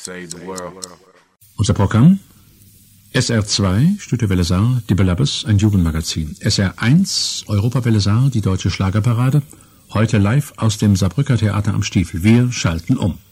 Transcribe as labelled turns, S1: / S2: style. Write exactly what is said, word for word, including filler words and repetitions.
S1: Unser Programm: S R zwei, Stütte Saar, Die Belabbes, ein Jugendmagazin. S R eins, Europawelle Saar, die deutsche Schlagerparade. Heute live aus dem Saarbrücker Theater am Stiefel. Wir schalten um.